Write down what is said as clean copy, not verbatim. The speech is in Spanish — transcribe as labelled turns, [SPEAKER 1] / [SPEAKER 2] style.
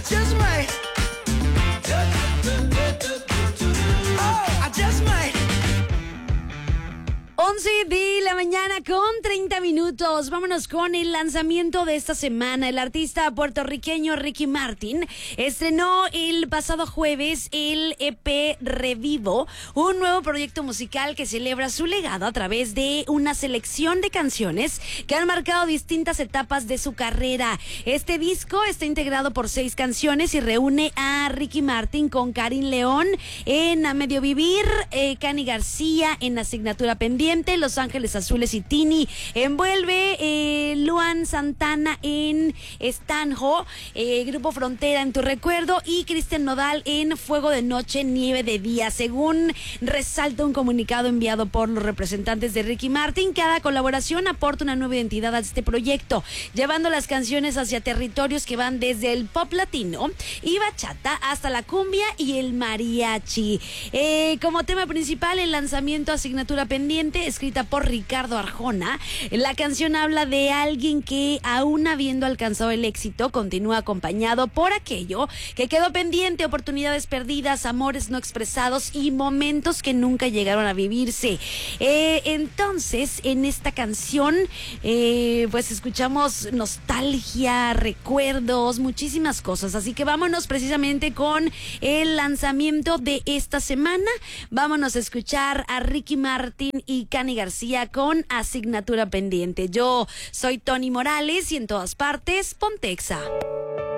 [SPEAKER 1] just might. Oh, I just might.
[SPEAKER 2] 11 de la mañana con 30 minutos. Vámonos con el lanzamiento de esta semana. El artista puertorriqueño Ricky Martin estrenó el pasado jueves el EP Revivo, un nuevo proyecto musical que celebra su legado a través de una selección de canciones que han marcado distintas etapas de su carrera. Este disco está integrado por 6 canciones y reúne a Ricky Martin con Karin León en A Medio Vivir, Cani García en Asignatura Pendiente, Los Ángeles Azules y Tini Envuelve, Luan Santana en Estanjo, Grupo Frontera en Tu Recuerdo y Cristian Nodal en Fuego de Noche, Nieve de Día. Según resalta un comunicado enviado por los representantes de Ricky Martin, cada colaboración aporta una nueva identidad a este proyecto, llevando las canciones hacia territorios que van desde el pop latino y bachata hasta la cumbia y el mariachi. Como tema principal, el lanzamiento Asignatura Pendiente, escrita por Ricardo Arjona. La canción habla de alguien que, aún habiendo alcanzado el éxito, continúa acompañado por aquello que quedó pendiente, oportunidades perdidas, amores no expresados y momentos que nunca llegaron a vivirse. Entonces, en esta canción, pues escuchamos nostalgia, recuerdos, muchísimas cosas. Así que vámonos precisamente con el lanzamiento de esta semana. Vámonos a escuchar a Ricky Martin y Cani García con Asignatura Pendiente. Yo soy Tony Morales y en todas partes, Pontexa.